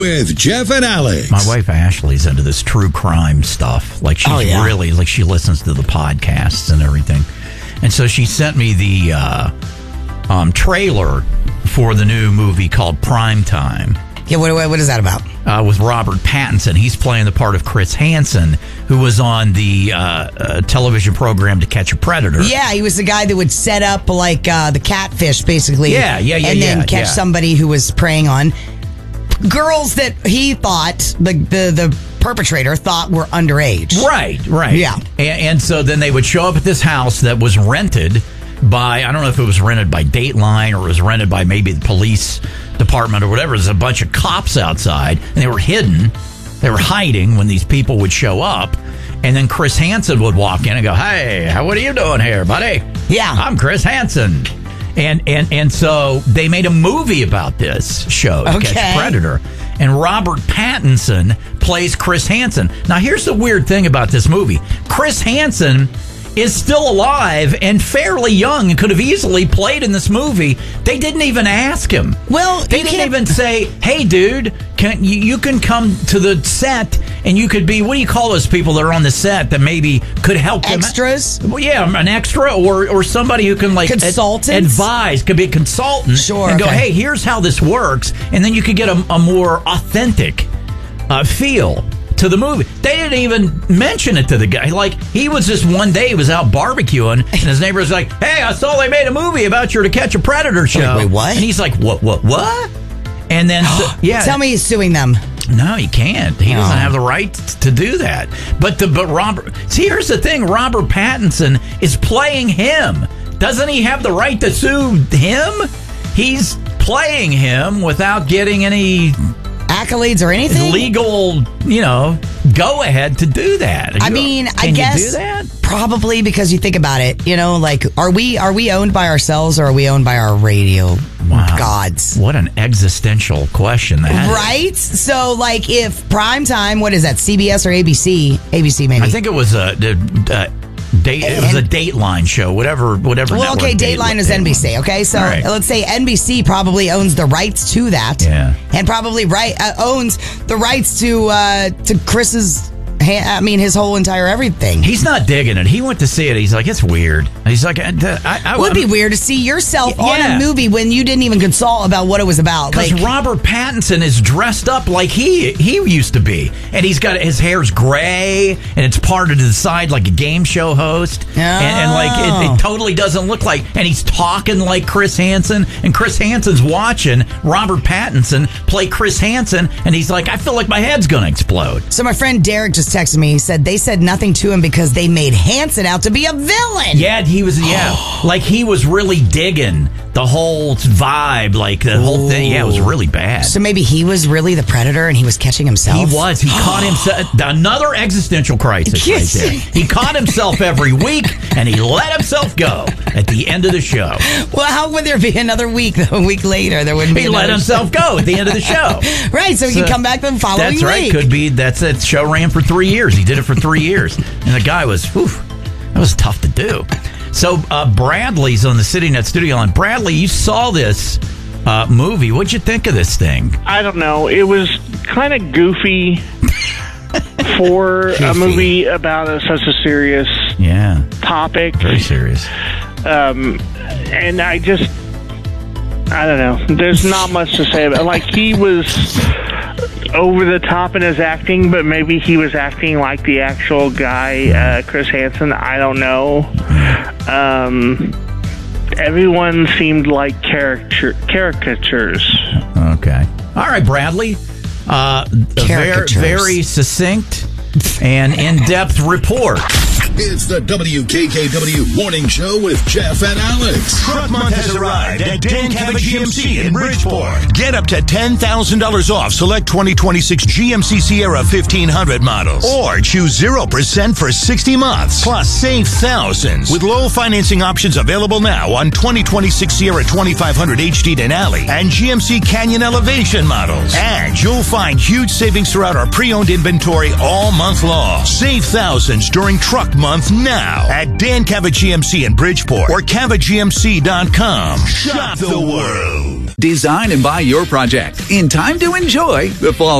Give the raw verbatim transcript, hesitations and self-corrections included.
With Jeff and Alex. My wife Ashley's into this true crime stuff. Like she's oh, yeah. really like she listens to the podcasts and everything. And so she sent me the uh, um, trailer for the new movie called Primetime. Yeah, what, what is that about? Uh, with Robert Pattinson. He's playing the part of Chris Hansen, who was on the uh, uh, television program To Catch a Predator. Yeah, he was the guy that would set up like uh, the catfish, basically. Yeah, yeah, yeah, and then yeah, catch yeah. somebody who was preying on girls that he thought the the the perpetrator thought were underage. Right, right. Yeah. And, and so then they would show up at this house that was rented by, I don't know if it was rented by Dateline or it was rented by maybe the police department or whatever. There's a bunch of cops outside, and they were hidden. They were hiding when these people would show up. And then Chris Hansen would walk in and go, "Hey, how, what are you doing here, buddy?" Yeah. "I'm Chris Hansen." And and and so they made a movie about this show, To Okay. Catch a Predator. And Robert Pattinson plays Chris Hansen. Now, here's the weird thing about this movie. Chris Hansen is still alive and fairly young and could have easily played in this movie. They didn't even ask him. Well, they you didn't can't- even say, "Hey, dude, can you, you can come to the set and you could be," what do you call those people that are on the set that maybe could help them? Extras? Well, yeah, an extra or or somebody who can like ad- Consultants? advise, could be a consultant. Sure, and go, okay. "Hey, here's how this works," and then you could get a, a more authentic uh, feel to the movie. They didn't even mention it to the guy. Like, he was just one day, he was out barbecuing, and his neighbor was like, "Hey, I saw they made a movie about your To Catch a Predator show." Wait, what? And he's like, "What, what, what?" And then, so, yeah. Tell me he's suing them. No, he can't. He doesn't Oh. have the right to do that. But the but Robert, see, here's the thing: Robert Pattinson is playing him. Doesn't he have the right to sue him? He's playing him without getting any Accolades or anything? legal, you know, go ahead to do that. I You- mean, I can guess you do that? probably because you think about it, you know, like are we are we owned by ourselves or are we owned by our radio Wow. gods? What an existential question that is. Right? So like if primetime, what is that? C B S or A B C? A B C maybe. I think it was a, a, a date. It was a Dateline show. Whatever. Whatever. Well, okay, network Dateline is N B C, okay? So All right. let's say N B C probably owns the rights to that. Yeah. And probably right uh, owns the rights to uh, to Chris's, ha- I mean, his whole entire everything. He's not digging it. He went to see it. He's like, it's weird. He's like, I, I, I It would be weird to see yourself on Yeah. a movie when you didn't even consult about what it was about. Because Like, Robert Pattinson is dressed up like he he used to be, and he's got his hair's gray, and it's parted to the side like a game show host, and, and like it, Oh. it totally doesn't look like. And he's talking like Chris Hansen, and Chris Hansen's watching Robert Pattinson play Chris Hansen, and he's like, I feel like my head's gonna explode. so my friend Derek just texted me. He said they said nothing to him because they made Hansen out to be a villain. Yeah, he was. Yeah, like he was really digging the whole vibe, like the whole thing. Yeah, it was really bad. So maybe he was really the predator and he was catching himself. He was. He caught himself. Another existential crisis right Yes. there. He caught himself every week, and he let himself go at the end of the show. Well, how would there be another week? Though? A week later, there wouldn't be. He let another himself go at the end of the show. Right, so he So can come back the following That's right. week. Could be. That's it. Show ran for three years. He did it for three years, and the guy was. Whew, that was tough to do. So uh, Bradley's on the CityNet studio line. Bradley, you saw this uh, movie. What'd you think of this thing? I don't know. It was kind of goofy for a Goofy. movie about a, such a serious Yeah, topic. very serious. Um, and I just, I don't know. There's not much to say about it. Like, he was over the top in his acting, but maybe he was acting like the actual guy, uh, Chris Hansen. I don't know. Um, everyone seemed like caricature, caricatures. Okay. All right, Bradley. Uh, a very, Caricatures. very succinct and in-depth report. It's the W K K W Morning Show with Jeff and Alex. Truck Month has arrived at Dan Cabot G M C in Bridgeport. Get up to ten thousand dollars off select twenty twenty-six G M C Sierra fifteen hundred models. Or choose zero percent for sixty months. Plus, save thousands with low financing options available now on twenty twenty-six Sierra twenty-five hundred H D Denali and G M C Canyon Elevation models. And you'll find huge savings throughout our pre-owned inventory all month long. Save thousands during Truck Month now at Dan Cabot G M C in Bridgeport or cabot G M C dot com. Shop the world. Design and buy your project in time to enjoy the fall